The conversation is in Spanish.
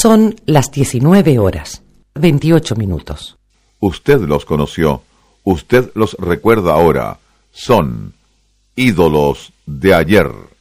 Son las 19 horas, 28 minutos. Usted los conoció, usted los recuerda ahora. Son ídolos de ayer.